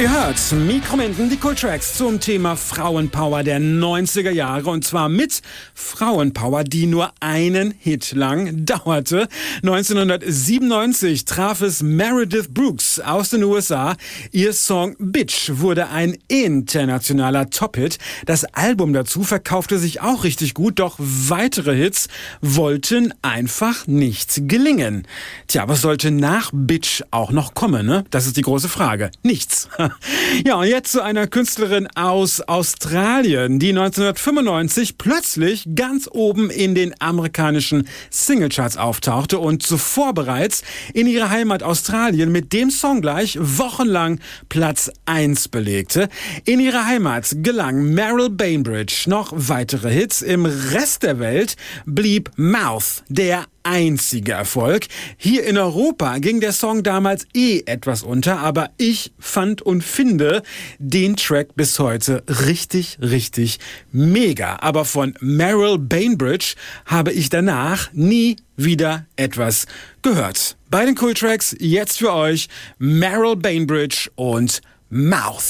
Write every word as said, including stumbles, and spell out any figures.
Ihr hört Mikrominten, die Cool-Tracks zum Thema Frauenpower der neunziger Jahre, und zwar mit Frauenpower, die nur einen Hit lang dauerte. neunzehnhundertsiebenundneunzig traf es Meredith Brooks aus den U S A. Ihr Song Bitch wurde ein internationaler Top-Hit. Das Album dazu verkaufte sich auch richtig gut, doch weitere Hits wollten einfach nicht gelingen. Tja, was sollte nach Bitch auch noch kommen, ne? Das ist die große Frage. Nichts. Ja, und jetzt zu einer Künstlerin aus Australien, die neunzehnhundertfünfundneunzig plötzlich ganz oben in den amerikanischen Singlecharts auftauchte und zuvor bereits in ihrer Heimat Australien mit dem Song gleich wochenlang Platz eins belegte. In ihrer Heimat gelang Meryl Bainbridge noch weitere Hits. Im Rest der Welt blieb Mouth der einzige Erfolg. Hier in Europa ging der Song damals eh etwas unter, aber ich fand und finde den Track bis heute richtig, richtig mega. Aber von Meryl Bainbridge habe ich danach nie wieder etwas gehört. Bei den Cool Tracks jetzt für euch Meryl Bainbridge und Mouth.